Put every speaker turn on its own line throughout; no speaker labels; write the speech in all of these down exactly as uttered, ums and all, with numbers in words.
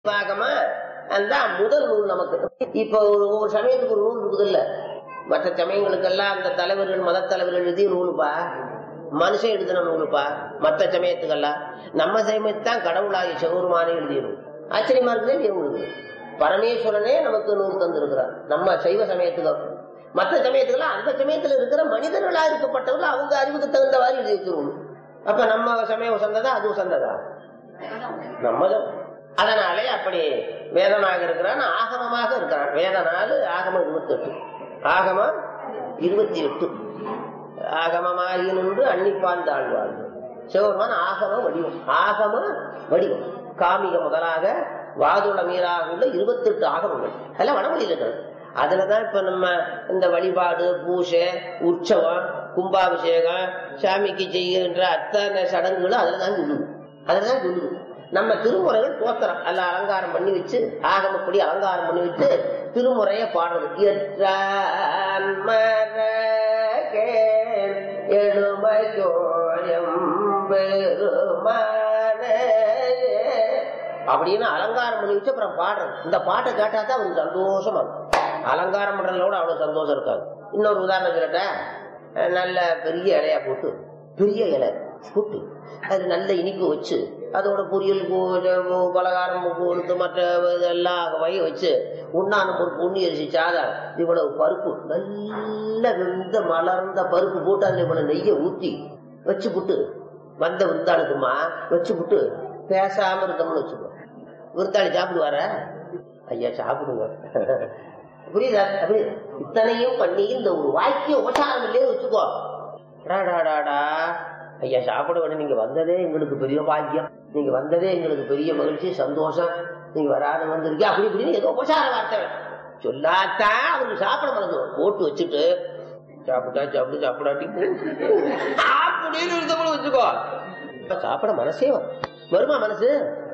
பாகமா அந்த முதல் நூல் நமக்கு. இப்ப ஒரு சமயத்துக்கு ஒரு நூல் இருக்குது இல்ல, மற்ற சமயங்களுக்கெல்லாம் அந்த தலைவர்கள் மத தலைவர்கள் எழுதிய நூலுப்பா, மனுஷன் எழுதின நூலுப்பா. மற்ற சமயத்துக்கெல்லாம் நம்ம சமயத்தான் கடவுளாகி சிவபெருமானே எழுதிய நூல். ஆச்சரியமா இருக்குது இவங்களுக்கு. பரமேஸ்வரனே நமக்கு நூல் தந்திருக்கிறார் நம்ம சைவ சமயத்துக்கு. மற்ற சமயத்துக்கெல்லாம் அந்த சமயத்துல இருக்கிற மனிதர்களா இருக்கப்பட்டவர்கள் அவங்க அறிவுக்கு தகுந்தவாறு எழுதி வச்சிருவோம். அப்ப நம்ம சமயம் சந்ததா அதுவும் சந்ததா நம்மதும். அதனாலே அப்படி வேதமாக இருக்கிறான், ஆகமமாக இருக்கிறான். வேத நாலு, ஆகமம் இருபத்தி எட்டு ஆகமம் இருபத்தி எட்டு ஆகமமாகி நின்று அன்னிப்பான் தாழ்வாள் சிவபெருமான் ஆகம வடிவம். ஆகம வடிவம் காமிக முதலாக வாதுள மீறாக உள்ள இருபத்தி எட்டு ஆகமங்கள் எல்லாம் வடமொழியில் இருக்கிறது. அதுலதான் இப்ப நம்ம இந்த வழிபாடு, பூஜை, உற்சவம், கும்பாபிஷேகம், சாமிக்கு செய்கின்ற அத்தனை சடங்குகளும் அதுலதான் சொல்லுது. அதுலதான் சொல்லுது. நம்ம திருமுறைகள் தோத்திரம் அல்ல அலங்காரம் பண்ணி வச்சு, ஆகமப்படி அலங்காரம் பண்ணி வச்சு திருமுறைய பாடுறது. அப்படின்னு அலங்காரம் பண்ணி வச்சு அப்புறம் பாடுறது. இந்த பாட்டை கேட்டாதான் அவருக்கு சந்தோஷமா இருக்கும். அலங்காரம் பண்றதோட அவ்வளவு சந்தோஷம் இருக்காது. இன்னொரு உதாரணம் சொல்லிட்ட, நல்ல பெரிய இலையா போட்டு, பெரிய இலை போட்டு அது நல்ல இனிப்பு வச்சு, அதோட பொரியல் பலகாரம் கொடுத்து மற்ற எல்லாம் வகை வச்சு உண்ணான ஒரு பொண்ணி அரிசி சாதம், இவ்வளவு பருப்பு, நல்ல வெந்த மலர்ந்த பருப்பு போட்டு அதுல இவ்வளவு நெய்ய ஊத்தி வச்சு புட்டு வந்த விருந்தாளுக்குமா வச்சு புட்டு பேசாம இருந்தோம்னு வச்சுக்கோ. விருந்தாளி சாப்பிடுவார, ஐயா சாப்பிடுங்க, புரியுதா? அப்படி இத்தனையும் பண்ணி இந்த ஒரு வாக்கிய உபசாரம் இல்லையே வச்சுக்கோ. டாடாடாடா ஐயா சாப்பிட வேணும், நீங்க வந்ததே எங்களுக்கு பெரிய பாக்கியம், நீங்க வந்ததே எங்களுக்கு பெரிய மகிழ்ச்சி சந்தோஷம், நீங்க வராத வந்திருக்கீங்க அப்படி இப்படின்னு ஏதோ உபசார வார்த்தை சொல்லாத்தான் அவருக்கு சாப்பிட மனது போட்டு வச்சுட்டு சாப்பிட்டா சாப்பிடு சாப்பிடாட்டி அப்படின்னு இருந்தவங்களும் வச்சுக்கோ. சாப்பிட மனசே வருமா? மனசு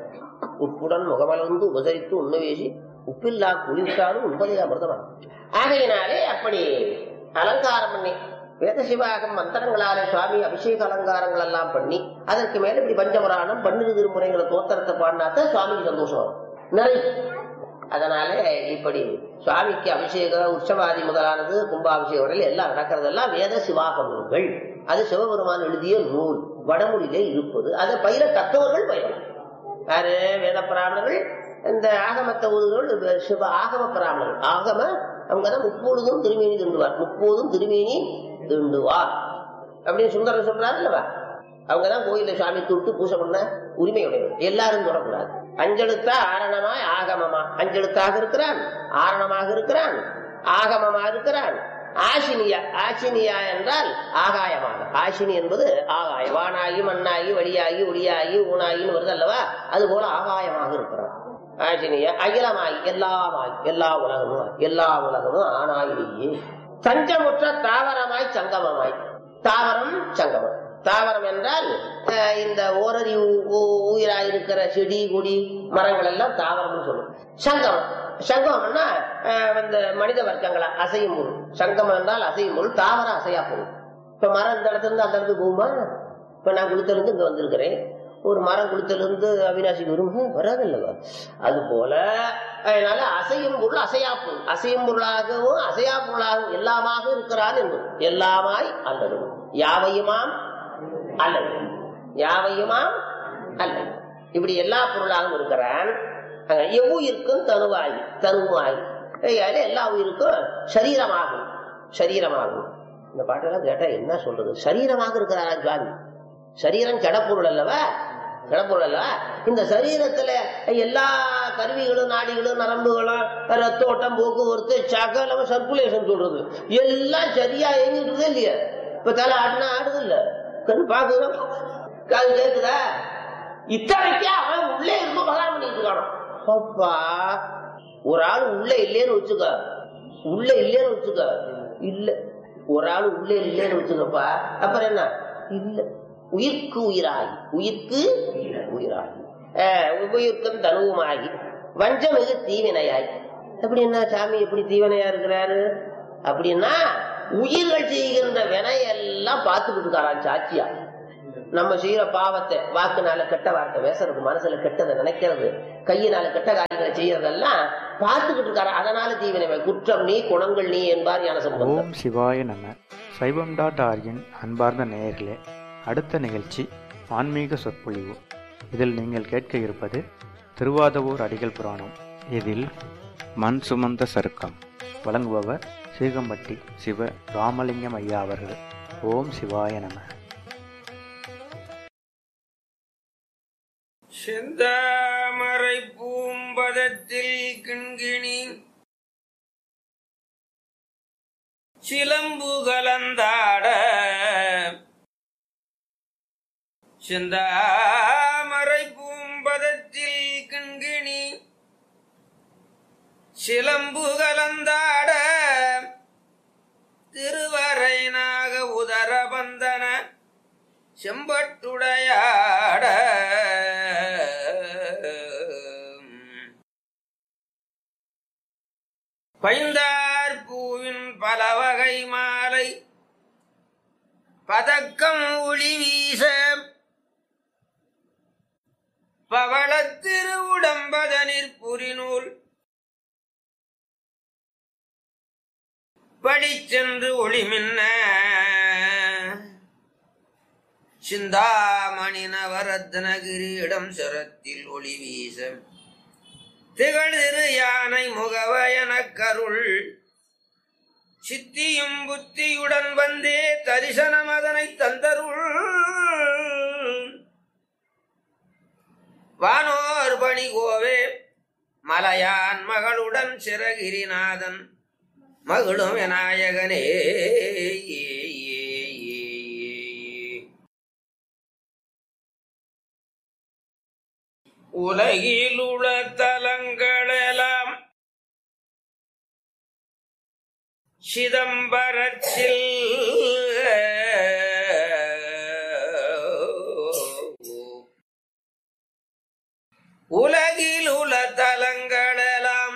உப்புடன் முகமலர்ந்து உபசரித்து உண்மை வேசி உப்பில்லா குளிர்ச்சாலும் உண்பதையா மிருதமான. ஆகையினாலே அப்படி அலங்காரம் பண்ணி வேத சிவாகம் மந்திரங்களாலே சுவாமி அபிஷேக அலங்காரங்கள் எல்லாம் பண்ணி அதற்கு மேல இப்படி பஞ்சபுராணம் பன்னிரு திருமுறைகளை தோத்திரத்தை பாடினாத்தான் சுவாமிக்கு சந்தோஷம் வரும் நிறைய. அதனால இப்படி சுவாமிக்கு அபிஷேக உற்சவாதி முதலானது கும்பாபிஷேக வரையில் எல்லாம் நடக்கிறதெல்லாம் வேத சிவாக நூல்கள். அது சிவபெருமான் எழுதிய நூல், வடமொழியிலே இருப்பது. அதை பயிர தத்துவர்கள் பயிரலாம். யாரு? வேத பிராமணர்கள், இந்த ஆகமத்த ஊர்கள் சிவ ஆகம பிராமணர்கள். ஆகம அவங்கதான் முப்பொழுதும் திருமேனி திண்டுவார், முப்போதும் திருமேனி திண்டுவார் அப்படின்னு சுந்தரர் சொல்றாரு இல்லவா. அவங்கதான் கோயில சுவாமி தொட்டு பூஜை பண்ண உரிமையுடையவர். எல்லாரும் தொடக்கூடாது. அஞ்செழுத்தா ஆரணமாய் ஆகமமா, அஞ்செழுத்தாக இருக்கிறான், ஆரணமாக இருக்கிறான், ஆகமமா இருக்கிறான். ஆசினியா, ஆசினியா என்றால் ஆகாயமாக. ஆசினி என்பது ஆகாய, வானாகி மண்ணாகி வழியாகி ஒளியாகி ஊனாகின்னு வருது அல்லவா. அது போல ஆகாயமாக இருக்கிறான் ஆசினியா. அகிலமாகி, எல்லாமாய், எல்லா உலகமும், எல்லா உலகமும் ஆனாயிலேயே. சஞ்சமுற்ற தாவரமாய் சங்கமமாய். தாவரம் சங்கமம். தாவரம் என்றால் இந்த ஓரறி உயிராயிருக்கிற செடி கொடி மரங்கள் எல்லாம் தாவரம் சொல்லும். சங்கமம், சங்கமம்னா இந்த மனித வர்க்கங்களா அசையும் பொருள். சங்கமம் என்றால் அசையும் பொருள், தாவரம் அசையா பொருள். இப்ப மரம் இந்த இடத்துல இருந்து அந்த இடத்துக்கு போகுமா? இப்ப நான் குளித்தல இருந்து இங்க வந்திருக்கிறேன், ஒரு மரம் குளித்தல இருந்து அவினாசிக்கு வரும், வராது இல்லவா? அது போல அதனால அசையும் பொருள் அசையா பொருள், அசையும் பொருளாகவும் அசையா பொருளாகவும் எல்லாமாக இருக்கிறான் என்று. எல்லாமாய் அல்லது யாவையுமாம் அல்லது யாவையுமாம் அல்லது இப்படி எல்லா பொருளாகவும் இருக்கிறான். எவ்வுயிருக்கும் தனுவாகி, தனுவாகி எல்லா உயிருக்கும் சரீரமாகும், சரீரமாகும். இந்த பாட்டெல்லாம் கேட்டா என்ன சொல்றது? சரீரமாக இருக்கிறாரா சுவாமி? சரீரம் ஜடப்பொருள் அல்லவா, ஜடப்பொருள் அல்லவா. இந்த சரீரத்துல எல்லா கருவிகளும் நாடிகளும் நரம்புகளும் ரத்தோட்டம் போக்குவரத்து சகலம் சர்க்குலேஷன் சொல்றது எல்லாம் சரியா இயங்கிட்டு இல்லையா? இப்ப தலை ஆடுனா ஆடுது இல்ல, கண் பாக்குறோம், காது கேக்குதா? இத்தனைக்கே அவன் உள்ளே இருந்து பகாரம் பண்ணிட்டு இருக்கானோ. அப்பா ஒரு ஆள் உள்ள இல்லேன்னு வச்சுக்க, உள்ள இல்லேன்னு வச்சுக்க, இல்ல ஒரு ஆள் உள்ளே இல்லேன்னு வச்சுக்கப்பா, அப்புறம் என்ன? இல்ல உயிர்க்கு உயிராகி, உயிர்க்கு உயிராகி, உயிர்க்கும் தனுவுமாகி, வஞ்சமிகு தீவினையாகி. அப்படின்னா சாமி எப்படி தீவனையா இருக்கிறாரு? அப்படின்னா உயிர்கள் செய்கின்ற வினையெல்லாம் பார்த்துக்கிட்டு இருக்காரான் சாட்சியா. நம்ம செய்யற பாவத்தை, வாக்குனால கெட்ட வார்த்தை பேசுறது, மனசுல கெட்டதை நினைக்கிறது, கையினால கெட்ட காரியங்களை செய்யறதெல்லாம் பார்த்துக்கிட்டு இருக்காரு. அதனால தீவினை குற்றம் நீ குணங்கள் நீ என்பார் ஞானசம்பந்தர்.
ஓம் சிவாய நம. சைவம் டாட் ஆர்கின் அன்பார்ந்த நேயர்களே, அடுத்த நிகழ்ச்சி ஆன்மீக சொற்பொழிவு. இதில் நீங்கள் கேட்க இருப்பது திருவாதவூர் அடிகள் புராணம். இதில் மண் சுமந்த சருக்கம் வழங்குபவர் சீகம்பட்டி சிவ ராமலிங்கம் ஐயா அவர்கள். ஓம் சிவாய நம.
செந்தாமரை பூம்பதத்தில் கிண்கிணி சிலம்பு கலந்தாட, செந்தாமரை பூம்பதத்தில் கிண்கிணி சிலம்பு கலந்தாட, திருவரை நாக உதர பந்தன செம்பட்டுடையாட, பைந்தார் பூவின் பலவகை மாலை பதக்கம் ஒளி வீச, பவளத்திரு உடம்பதனிற் புரிநூல் படிச்சென்று ஒளிமின்ன, சிந்தாமணி நவரத்ன கிரீடம் சிரத்தில் ஒளி வீச, திகழ்திரு யானை முகவயன கருள் சித்தியும் புத்தியுடன் வந்தே தரிசனம் அதனை தந்தருள், வானோர் பணி கோவே மலையான் மகளுடன் சிறகிரிநாதன் மகளும் விநாயகனே. உலகில் உள்ள தலங்களெல்லாம் சிதம்பரத்தில் உலகில் உள்ள தலங்களெல்லாம்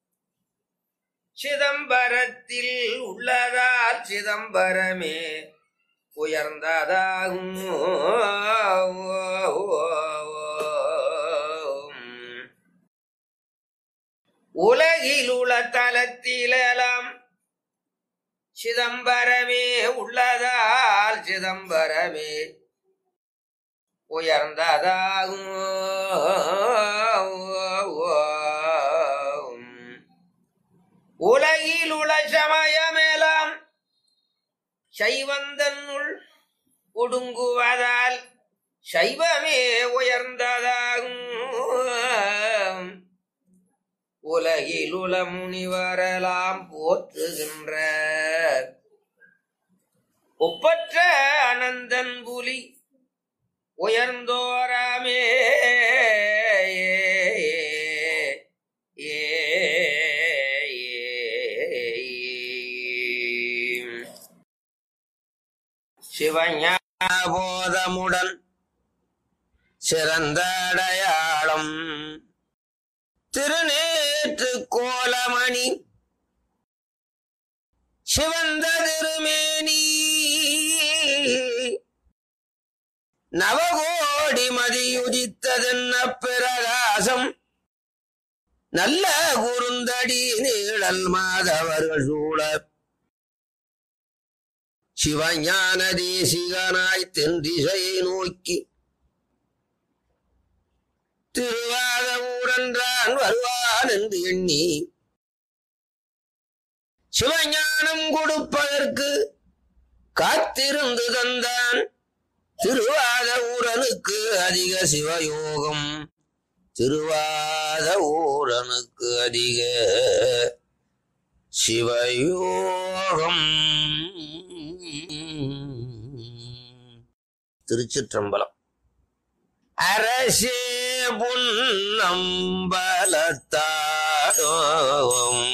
சிதம்பரத்தில் உள்ளதால் சிதம்பரமே உயர்ந்ததாகும். உலகில் உள்ள தலத்திலெல்லாம் சிதம்பரமே உள்ளதால் சிதம்பரமே உயர்ந்ததாகும். உலகில் உள்ள சமயமெல்லாம் சைவந்தனுள் ஒடுங்குவதால் சைவமே உயர்ந்ததாகும். உலகில் உள்ள முனிவரெல்லாம் போற்றுகின்ற ஒப்பற்ற அனந்தன் புலி உயர்ந்தோராமே. சிவஞானபோதமுடன் சிறந்த அடையாளம் திருநேற்று கோலமணி சிவந்த திருமேனி நவகோடி மதியுதித்ததென்ன பிரகாசம் நல்ல குறுந்தடி நீழல் மாதவர்கள் சூழ சிவஞான தேசிகனாய் தென்திசையை நோக்கி திருவாத ஊரன்றான் வருவான் என்று எண்ணி சிவஞானம் கொடுப்பதற்கு காத்திருந்து தந்தான் திருவாத ஊரனுக்கு அதிக சிவயோகம். திருவாத ஊரனுக்கு அதிக சிவயோகம். திருச்சிற்றம்பலம். அரசே பொன்னம்பலத்தாடும்